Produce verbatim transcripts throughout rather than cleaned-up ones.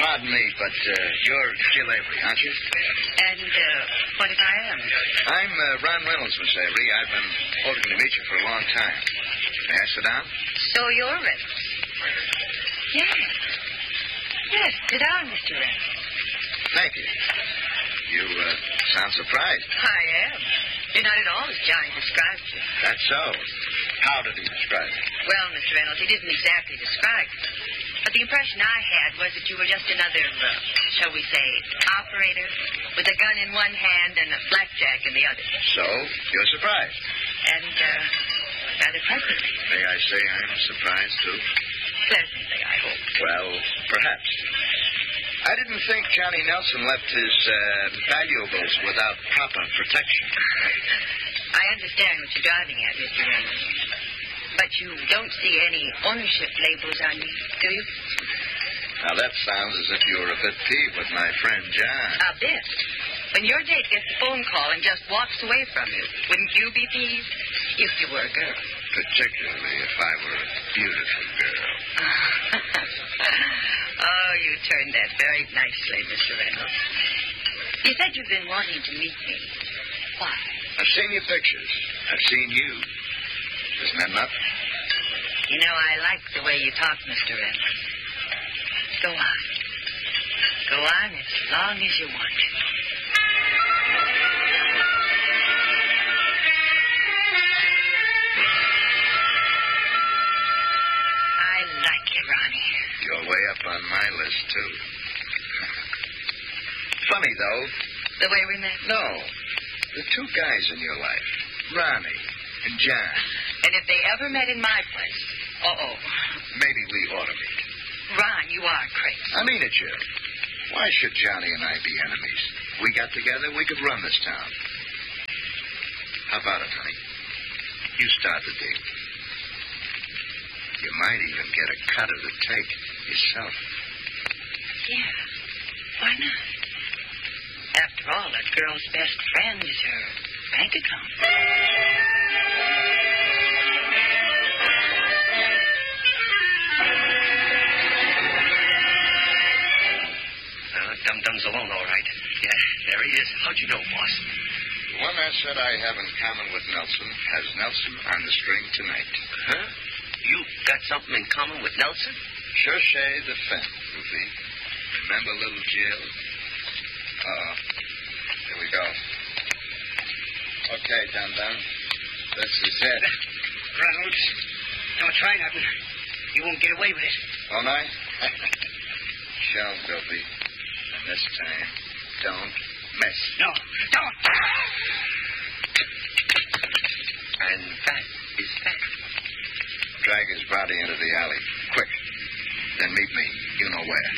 pardon me, but uh, you're Jill Avery, aren't you? And uh, what if I am? I'm uh, Ron Reynolds, Miss Avery. I've been hoping to meet you for a long time. May I sit down? So you're Reynolds? Yes. Yes, sit down, Mister Reynolds. Thank you. You uh, sound surprised. I am. You're not at all as Johnny described you. That's so. How did he describe it? Well, Mister Reynolds, he didn't exactly describe you. But the impression I had was that you were just another, uh, shall we say, operator, with a gun in one hand and a blackjack in the other. So, you're surprised? And, uh, rather pleasantly. May I say I'm surprised, too? Pleasantly, I hope. Well, perhaps. I didn't think Johnny Nelson left his uh, valuables without proper protection. I understand what you're driving at, Mister Reynolds. But you don't see any ownership labels on you, do you? Now, that sounds as if you were a bit peeved with my friend John. A bit. When your date gets a phone call and just walks away from you, wouldn't you be peeved? If you were a girl. Particularly if I were a beautiful girl. Oh, you turned that very nicely, Mister Reynolds. You said you've been wanting to meet me. Why? I've seen your pictures. I've seen you. Isn't that enough? You know, I like the way you talk, Mister Reynolds. Go on. Go on as long as you want to. I like you, Ronnie. You're way up on my list, too. Funny, though. The way we met? No. The two guys in your life, Ronnie and John. And if they ever met in my place, uh-oh. Maybe we ought to meet. Ron, you are crazy. I mean it, Jill. Why should Johnny and I be enemies? We got together, we could run this town. How about it, honey? You start the date. You might even get a cut of the take yourself. Yeah. Why not? After all, a girl's best friend is her bank account. Dum-Dum's alone, all right. Yeah, there he is. How'd you know, boss? The one I said I have in common with Nelson has Nelson on the string tonight. Huh? You got something in common with Nelson? Cherchez the fin, Ruthie. Remember little Jill? Uh, here we go. Okay, Dum-Dum. This is it. Reynolds, don't try nothing. You won't get away with it. Won't I? Shall, Dopey. And this time, don't miss. No, don't. And that is that. Drag his body into the alley. Quick. Then meet me. You know where.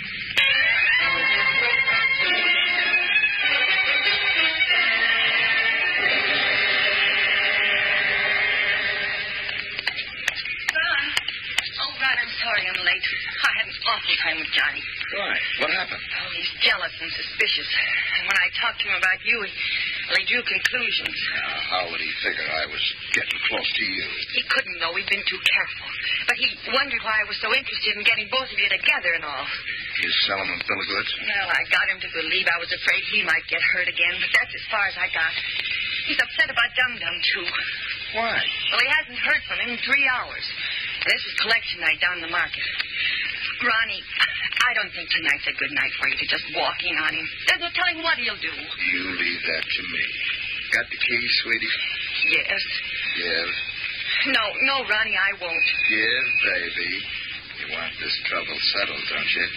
Ron. Oh, Ron, I'm sorry I'm late. I had an awful time with Johnny. Why? What happened? Oh, he's jealous and suspicious. And when I talked to him about you, he, well, he drew conclusions. Now, how would he figure I was getting close to you? He couldn't know we'd been too careful. But he wondered why I was so interested in getting both of you together and all. You sell him a bill of goods? Well, I got him to believe I was afraid he might get hurt again, but that's as far as I got. He's upset about Dum-Dum, too. Why? Well, he hasn't heard from him in three hours. This is collection night down the market. Ronnie, I don't think tonight's a good night for you to just walk in on him. There's no telling what he'll do. You leave that to me. Got the key, sweetie? Yes. Give. No, no, Ronnie, I won't. Give, baby. You want this trouble settled, don't you?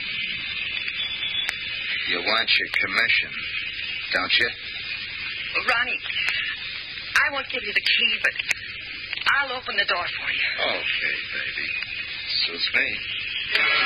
You want your commission, don't you? Ronnie, I won't give you the key, but I'll open the door for you. Okay, baby. Suits me.